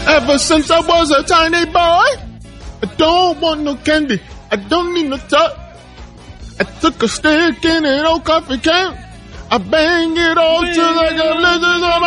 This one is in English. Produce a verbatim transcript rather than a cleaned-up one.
Ever since I was a tiny boy, I don't want no candy. I don't need no touch. I took a stick in an old coffee can. I bang it all till I got lizards on my